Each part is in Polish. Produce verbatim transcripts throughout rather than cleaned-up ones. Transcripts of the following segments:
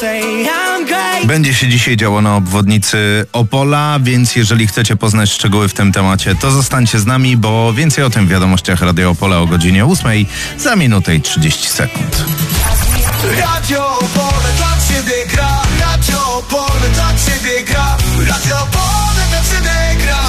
Będzie się dzisiaj działo na obwodnicy Opola, więc jeżeli chcecie poznać szczegóły w tym temacie, to zostańcie z nami, bo więcej o tym w wiadomościach Radio Opole o godzinie ósmej za minutę i trzydzieści sekund. Radio Opole dla Ciebie gra, Radio Opole dla Ciebie gra, Radio Opole dla Ciebie gra.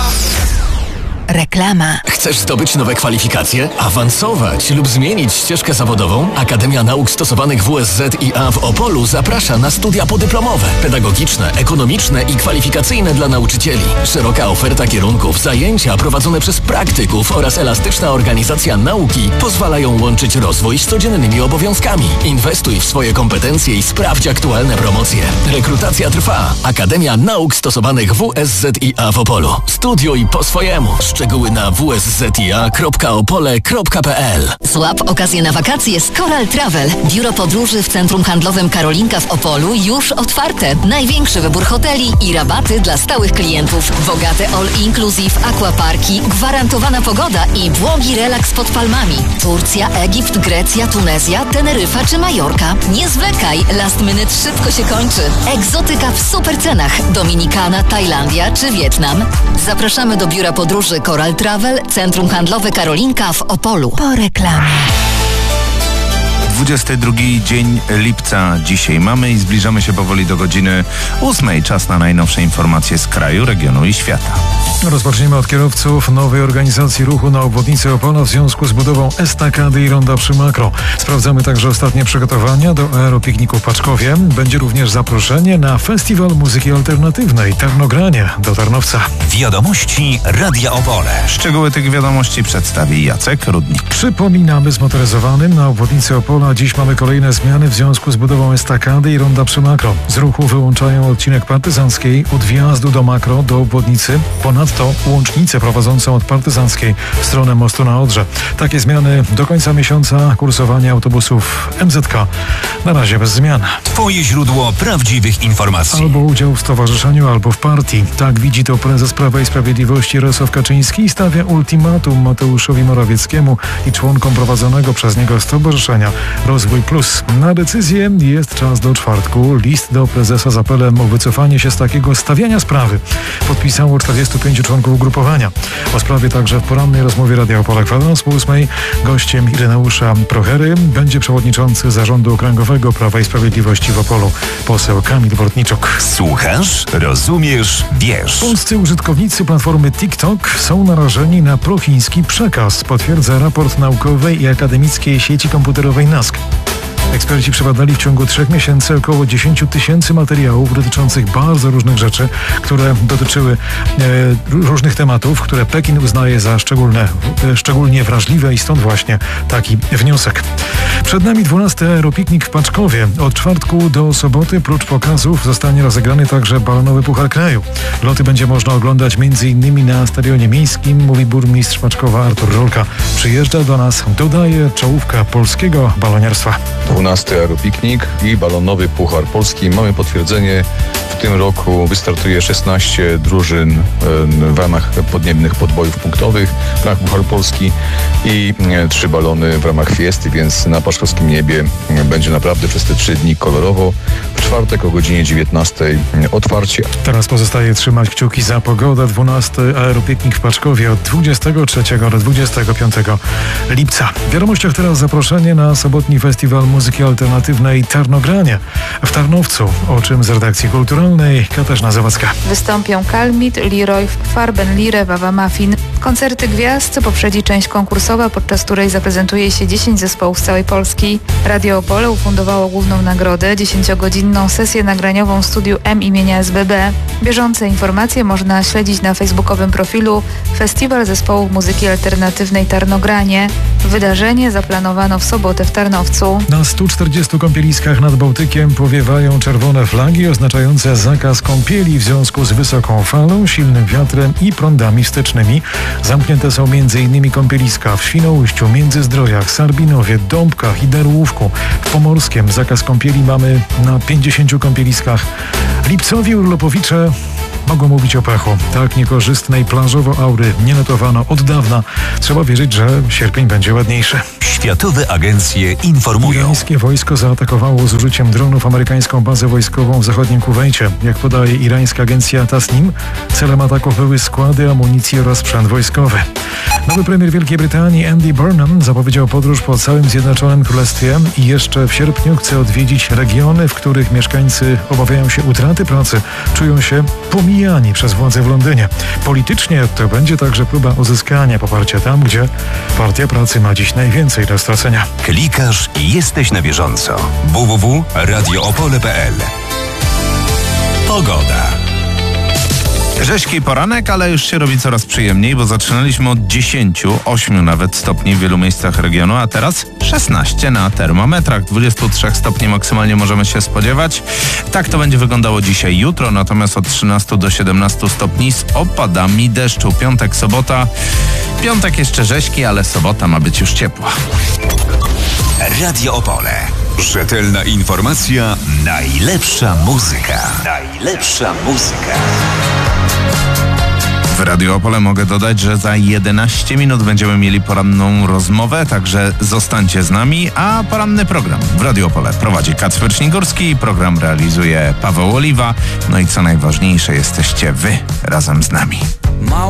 Reklama. Chcesz zdobyć nowe kwalifikacje, awansować lub zmienić ścieżkę zawodową? Akademia Nauk Stosowanych W S Z I A w Opolu zaprasza na studia podyplomowe, pedagogiczne, ekonomiczne i kwalifikacyjne dla nauczycieli. Szeroka oferta kierunków, zajęcia prowadzone przez praktyków oraz elastyczna organizacja nauki pozwalają łączyć rozwój z codziennymi obowiązkami. Inwestuj w swoje kompetencje i sprawdź aktualne promocje. Rekrutacja trwa. Akademia Nauk Stosowanych W S Z I A w Opolu. Studiuj po swojemu. Szczegóły na w s z i a kropka opole kropka p l. Złap okazję na wakacje z Coral Travel. Biuro podróży w Centrum Handlowym Karolinka w Opolu już otwarte. Największy wybór hoteli i rabaty dla stałych klientów. Bogate all-inclusive, aquaparki, gwarantowana pogoda i błogi relaks pod palmami. Turcja, Egipt, Grecja, Tunezja, Teneryfa czy Majorka. Nie zwlekaj, last minute szybko się kończy. Egzotyka w super cenach. Dominikana, Tajlandia czy Wietnam. Zapraszamy do biura podróży Coral Travel, Centrum Handlowe Karolinka w Opolu. Po reklamie. dwudziesty drugi dzień lipca dzisiaj mamy i zbliżamy się powoli do godziny ósmej. Czas na najnowsze informacje z kraju, regionu i świata. Rozpoczniemy od kierowców nowej organizacji ruchu na obwodnicy Opola w związku z budową estakady i ronda przy Makro. Sprawdzamy także ostatnie przygotowania do aeropikniku w Paczkowie. Będzie również zaproszenie na Festiwal Muzyki Alternatywnej Tarnogranie do Tarnowca. Wiadomości Radia Opole. Szczegóły tych wiadomości przedstawi Jacek Rudnik. Przypominamy zmotoryzowanym na obwodnicy Opola. Dziś mamy kolejne zmiany w związku z budową estakady i ronda przy Makro. Z ruchu wyłączają odcinek Partyzanckiej od wjazdu do Makro do obwodnicy. Ponadto łącznicę prowadzącą od Partyzanckiej w stronę mostu na Odrze. Takie zmiany do końca miesiąca kursowania autobusów M Z K. Na razie bez zmian. Twoje źródło prawdziwych informacji. Albo udział w stowarzyszeniu, albo w partii. Tak widzi to prezes Prawa i Sprawiedliwości Jarosław Kaczyński i stawia ultimatum Mateuszowi Morawieckiemu i członkom prowadzonego przez niego stowarzyszenia Rozwój Plus. Na decyzję jest czas do czwartku. List do prezesa z apelem o wycofanie się z takiego stawiania sprawy podpisało czterdziestu pięciu członków ugrupowania. O sprawie także w porannej rozmowie Radia Opole kwadrans po ósmej. Gościem Ireneusza Prochery będzie przewodniczący Zarządu Okręgowego Prawa i Sprawiedliwości w Opolu, poseł Kamil Bortniczuk. Słuchasz, rozumiesz, wiesz. Polscy użytkownicy platformy TikTok są narażeni na prochiński przekaz, potwierdza raport naukowej i akademickiej sieci komputerowej N A S K. Eksperci przebadali w ciągu trzech miesięcy około dziesięć tysięcy materiałów dotyczących bardzo różnych rzeczy, które dotyczyły e, różnych tematów, które Pekin uznaje za szczególne, e, szczególnie wrażliwe i stąd właśnie taki wniosek. Przed nami dwunasty aeropiknik w Paczkowie. Od czwartku do soboty prócz pokazów zostanie rozegrany także balonowy Puchar Kraju. Loty będzie można oglądać między innymi na Stadionie Miejskim, mówi burmistrz Paczkowa Artur Rolka. Przyjeżdża do nas, dodaje czołówka polskiego baloniarstwa. dwunasty aeropiknik i balonowy Puchar Polski. Mamy potwierdzenie. W tym roku wystartuje szesnaście drużyn w ramach podniebnych podbojów punktowych w ramach Puchar Polski i trzy balony w ramach fiesty, więc na paszkowskim niebie będzie naprawdę przez te trzy dni kolorowo. W czwartek o godzinie dziewiętnastej otwarcie. Teraz pozostaje trzymać kciuki za pogodę. dwunasty aeropiknik w Paczkowie od dwudziestego trzeciego do dwudziestego piątego lipca. W wiadomościach teraz zaproszenie na sobotni Festiwal Muzyki Alternatywnej Tarnogranie w Tarnowcu, o czym z redakcji kulturalnej Katarzyna Zawadzka. Wystąpią Kalmit, Leroy, Farben Lire, Wawa Muffin. Koncerty gwiazd poprzedzi część konkursowa, podczas której zaprezentuje się dziesięć zespołów z całej Polski. Radio Opole ufundowało główną nagrodę, dziesięciogodzinną sesję nagraniową w studiu M imienia S B B. Bieżące informacje można śledzić na facebookowym profilu Festiwal Zespołów Muzyki Alternatywnej Tarnogranie. Wydarzenie zaplanowano w sobotę w Tarnowcu. Na stu czterdziestu kąpieliskach nad Bałtykiem powiewają czerwone flagi oznaczające zakaz kąpieli w związku z wysoką falą, silnym wiatrem i prądami wstecznymi. Zamknięte są między innymi kąpieliska w Świnoujściu, Międzyzdrojach, Sarbinowie, Dąbkach i Darłówku. W Pomorskiem zakaz kąpieli mamy na pięćdziesięciu kąpieliskach. Lipcowi urlopowicze mogą mówić o pechu. Tak niekorzystnej plażowo aury nie notowano od dawna. Trzeba wierzyć, że sierpień będzie ładniejszy. Światowe agencje informują. Irańskie wojsko zaatakowało z użyciem dronów amerykańską bazę wojskową w zachodnim Kuwejcie. Jak podaje irańska agencja Tasnim, celem ataków były składy amunicji oraz sprzęt wojskowy. Nowy premier Wielkiej Brytanii Andy Burnham zapowiedział podróż po całym Zjednoczonym Królestwie i jeszcze w sierpniu chce odwiedzić regiony, w których mieszkańcy obawiają się utraty pracy, czują się pomijani przez władze w Londynie. Politycznie to będzie także próba uzyskania poparcia tam, gdzie Partia Pracy ma dziś najwięcej do stracenia. Klikasz i jesteś na bieżąco. w w w kropka radio opole kropka p l. Pogoda. Rzeźki poranek, ale już się robi coraz przyjemniej, bo zaczynaliśmy od dziesięciu, ośmiu nawet stopni w wielu miejscach regionu, a teraz szesnaście na termometrach. dwudziestu trzech stopni maksymalnie możemy się spodziewać. Tak to będzie wyglądało dzisiaj, jutro, natomiast od trzynastu do siedemnastu stopni z opadami deszczu. Piątek, sobota. Piątek jeszcze rzeźki, ale sobota ma być już ciepła. Radio Opole. Rzetelna informacja, najlepsza muzyka. Najlepsza muzyka. W Radio Opole mogę dodać, że za jedenaście minut będziemy mieli poranną rozmowę, także zostańcie z nami, a poranny program w Radio Opole prowadzi Kacper Śnigurski, program realizuje Paweł Oliwa, no i co najważniejsze, jesteście wy razem z nami.